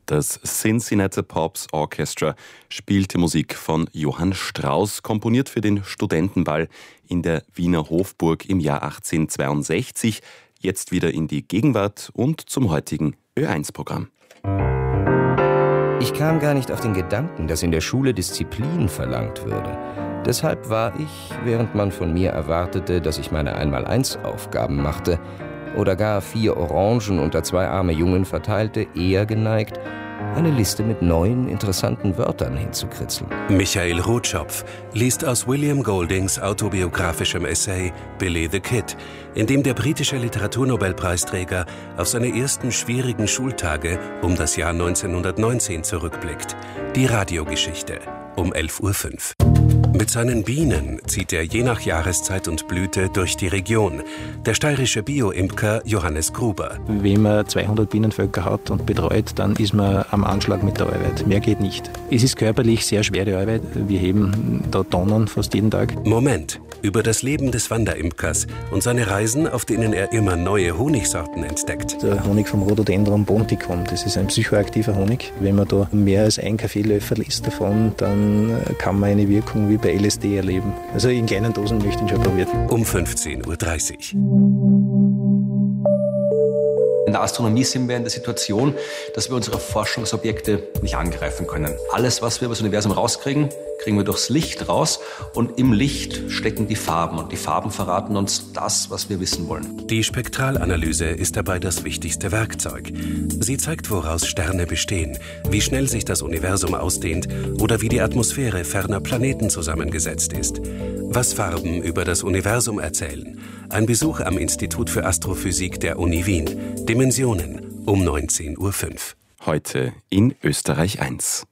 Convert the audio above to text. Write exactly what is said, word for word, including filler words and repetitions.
Das Cincinnati Pops Orchestra spielte Musik von Johann Strauss, komponiert für den Studentenball in der Wiener Hofburg im Jahr achtzehnhundertzweiundsechzig, jetzt wieder in die Gegenwart und zum heutigen Ö eins Programm. Ich kam gar nicht auf den Gedanken, dass in der Schule Disziplin verlangt würde. Deshalb war ich, während man von mir erwartete, dass ich meine Einmaleins-Aufgaben machte oder gar vier Orangen unter zwei arme Jungen verteilte, eher geneigt, eine Liste mit neuen, interessanten Wörtern hinzukritzeln. Michael Rotschopf liest aus William Goldings autobiografischem Essay Billy the Kid, in dem der britische Literaturnobelpreisträger auf seine ersten schwierigen Schultage um das Jahr neunzehnhundertneunzehn zurückblickt. Die Radiogeschichte um elf Uhr fünf. Mit seinen Bienen zieht er je nach Jahreszeit und Blüte durch die Region. Der steirische Bio-Imker Johannes Gruber. Wenn man zweihundert Bienenvölker hat und betreut, dann ist man am Anschlag mit der Arbeit. Mehr geht nicht. Es ist körperlich sehr schwere Arbeit. Wir heben da Tonnen fast jeden Tag. Moment. Über das Leben des Wanderimkers und seine Reisen, auf denen er immer neue Honigsorten entdeckt. Der Honig vom Rhododendron ponticum, das ist ein psychoaktiver Honig. Wenn man da mehr als ein Kaffeelöffel isst davon, dann kann man eine Wirkung wie bei L S D erleben. Also in kleinen Dosen möchte ich ihn schon probieren. Um fünfzehn Uhr dreißig. In der Astronomie sind wir in der Situation, dass wir unsere Forschungsobjekte nicht angreifen können. Alles, was wir über das Universum rauskriegen, kriegen wir durchs Licht raus und im Licht stecken die Farben und die Farben verraten uns das, was wir wissen wollen. Die Spektralanalyse ist dabei das wichtigste Werkzeug. Sie zeigt, woraus Sterne bestehen, wie schnell sich das Universum ausdehnt oder wie die Atmosphäre ferner Planeten zusammengesetzt ist. Was Farben über das Universum erzählen. Ein Besuch am Institut für Astrophysik der Uni Wien. Dimensionen um neunzehn Uhr fünf. Heute in Österreich eins.